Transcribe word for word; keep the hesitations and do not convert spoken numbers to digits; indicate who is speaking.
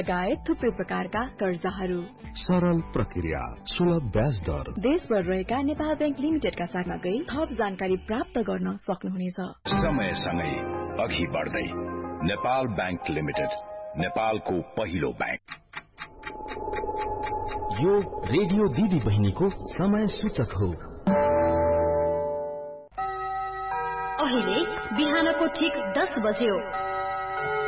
Speaker 1: लगायत थुप्रै प्रकारका कर्जाहरू,
Speaker 2: सरल प्रक्रिया, सुलभ ब्याज दर।
Speaker 1: देशभर रहेका नेपाल बैंक लिमिटेडका शाखामा गई थप जानकारी प्राप्त गर्न सक्नुहुनेछ।
Speaker 3: समयसँगै अघि बढ्दै नेपाल बैंक लिमिटेड, नेपालको पहिलो बैंक।
Speaker 4: यो रेडियो दिदी बहिनीको समय सूचक हो।
Speaker 5: अहिले बिहानको ठीक दस बज्यो।